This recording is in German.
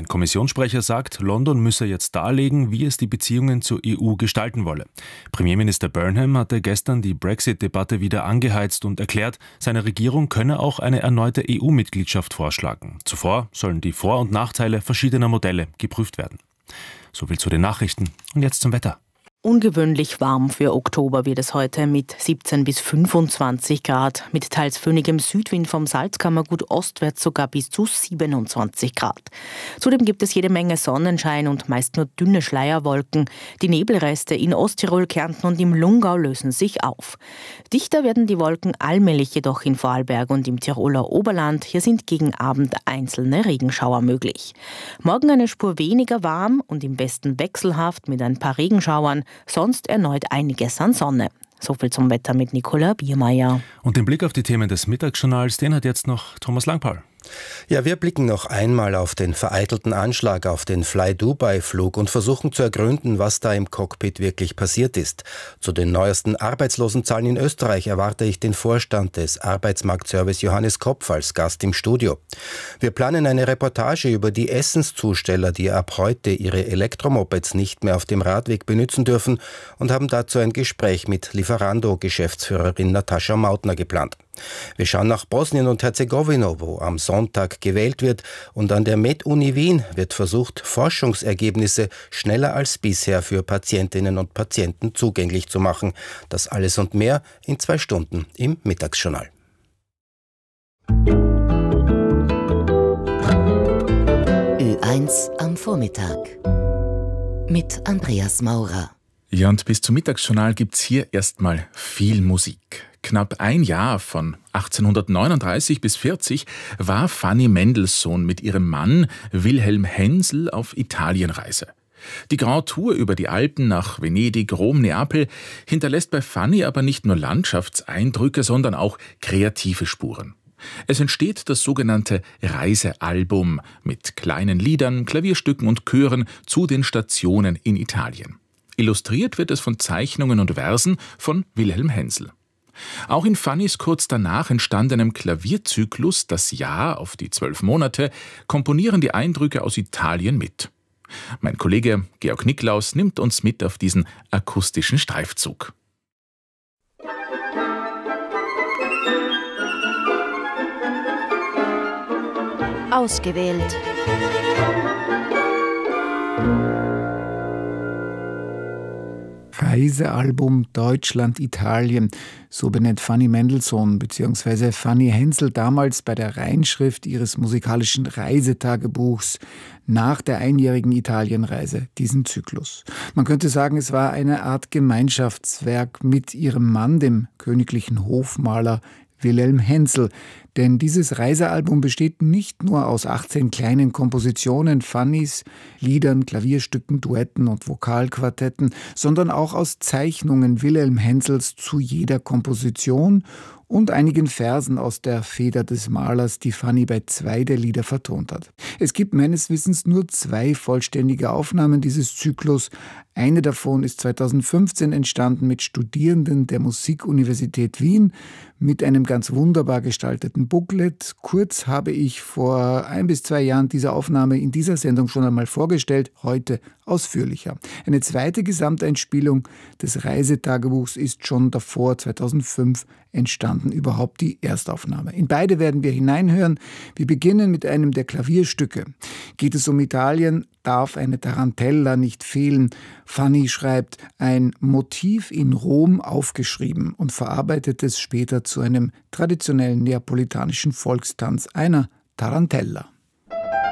Ein Kommissionssprecher sagt, London müsse jetzt darlegen, wie es die Beziehungen zur EU gestalten wolle. Premierminister Burnham hatte gestern die Brexit-Debatte wieder angeheizt und erklärt, seine Regierung könne auch eine erneute EU-Mitgliedschaft vorschlagen. Zuvor sollen die Vor- und Nachteile verschiedener Modelle geprüft werden. Soviel zu den Nachrichten und jetzt zum Wetter. Ungewöhnlich warm für Oktober wird es heute mit 17 bis 25 Grad, mit teils föhnigem Südwind vom Salzkammergut ostwärts sogar bis zu 27 Grad. Zudem gibt es jede Menge Sonnenschein und meist nur dünne Schleierwolken. Die Nebelreste in Osttirol, Kärnten und im Lungau lösen sich auf. Dichter werden die Wolken allmählich jedoch in Vorarlberg und im Tiroler Oberland. Hier sind gegen Abend einzelne Regenschauer möglich. Morgen eine Spur weniger warm und im Westen wechselhaft mit ein paar Regenschauern. Sonst erneut einiges an Sonne. Soviel zum Wetter mit Nicola Biermeier. Und den Blick auf die Themen des Mittagsjournals, den hat jetzt noch Thomas Langpaul. Ja, wir blicken noch einmal auf den vereitelten Anschlag auf den Fly-Dubai-Flug und versuchen zu ergründen, was da im Cockpit wirklich passiert ist. Zu den neuesten Arbeitslosenzahlen in Österreich erwarte ich den Vorstand des Arbeitsmarktservice Johannes Kopf als Gast im Studio. Wir planen eine Reportage über die Essenszusteller, die ab heute ihre Elektromopeds nicht mehr auf dem Radweg benutzen dürfen und haben dazu ein Gespräch mit Lieferando-Geschäftsführerin Natascha Mautner geplant. Wir schauen nach Bosnien und Herzegowina, wo am Sonntag gewählt wird, und an der Med-Uni Wien wird versucht, Forschungsergebnisse schneller als bisher für Patientinnen und Patienten zugänglich zu machen. Das alles und mehr in 2 Stunden im Mittagsjournal. Ö1 am Vormittag mit Andreas Maurer. Ja, und bis zum Mittagsjournal gibt's hier erstmal viel Musik. Knapp ein Jahr, von 1839 bis 40, war Fanny Mendelssohn mit ihrem Mann Wilhelm Hensel auf Italienreise. Die Grand Tour über die Alpen nach Venedig, Rom, Neapel hinterlässt bei Fanny aber nicht nur Landschaftseindrücke, sondern auch kreative Spuren. Es entsteht das sogenannte Reisealbum mit kleinen Liedern, Klavierstücken und Chören zu den Stationen in Italien. Illustriert wird es von Zeichnungen und Versen von Wilhelm Hensel. Auch in Fannys kurz danach entstandenem Klavierzyklus Das Jahr auf die 12 Monate komponieren die Eindrücke aus Italien mit. Mein Kollege Georg Niklaus nimmt uns mit auf diesen akustischen Streifzug. Ausgewählt. Reisealbum Deutschland-Italien, so benennt Fanny Mendelssohn bzw. Fanny Hensel damals bei der Reinschrift ihres musikalischen Reisetagebuchs nach der einjährigen Italienreise diesen Zyklus. Man könnte sagen, es war eine Art Gemeinschaftswerk mit ihrem Mann, dem königlichen Hofmaler Wilhelm Hensel. Denn dieses Reisealbum besteht nicht nur aus 18 kleinen Kompositionen, Fannys, Liedern, Klavierstücken, Duetten und Vokalquartetten, sondern auch aus Zeichnungen Wilhelm Hensels zu jeder Komposition und einigen Versen aus der Feder des Malers, die Fanny bei 2 der Lieder vertont hat. Es gibt meines Wissens nur 2 vollständige Aufnahmen dieses Zyklus. Eine davon ist 2015 entstanden mit Studierenden der Musikuniversität Wien mit einem ganz wunderbar gestalteten Booklet. Kurz habe ich vor 1 bis 2 Jahren diese Aufnahme in dieser Sendung schon einmal vorgestellt, heute ausführlicher. Eine zweite Gesamteinspielung des Reisetagebuchs ist schon davor, 2005, entstanden, überhaupt die Erstaufnahme. In beide werden wir hineinhören. Wir beginnen mit einem der Klavierstücke. Geht es um Italien, darf eine Tarantella nicht fehlen. Fanny schreibt ein Motiv in Rom aufgeschrieben und verarbeitet es später zu einem traditionellen neapolitanischen Volkstanz, einer Tarantella.